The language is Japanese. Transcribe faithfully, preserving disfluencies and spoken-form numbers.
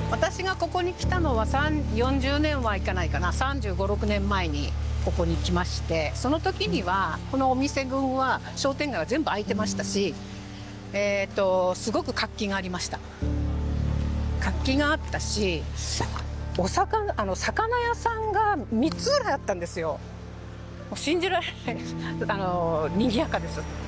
私がここに来たのはよんじゅうねんはいかないかな、さんじゅうご、ろくねんまえにここに来まして、その時にはこのお店群は商店街は全部開いてましたし、えーとすごく活気がありました。活気があったし、お魚あの魚屋さんがみっつぐらいあったんですよ。もう信じられないです。あの賑やかです。